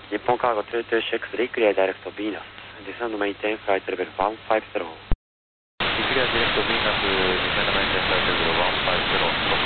Nippon Cargo 226, clear direct to Venus. Descend maintain flight level 150. Clear direct to Venus,